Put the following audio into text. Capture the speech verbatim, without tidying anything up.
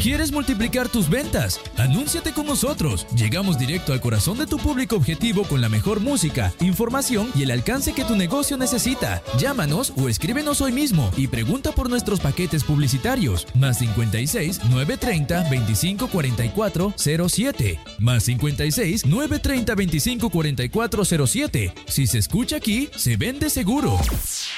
¿Quieres multiplicar tus ventas? Anúnciate con nosotros. Llegamos directo al corazón de tu público objetivo con la mejor música, información y el alcance que tu negocio necesita. Llámanos o escríbenos hoy mismo y pregunta por nuestros paquetes publicitarios. Más cincuenta y seis, novecientos treinta, veinticinco cuarenta y cuatro, cero siete. Más cincuenta y seis, novecientos treinta, veinticinco cuarenta y cuatro, cero siete. Si se escucha aquí, se vende seguro.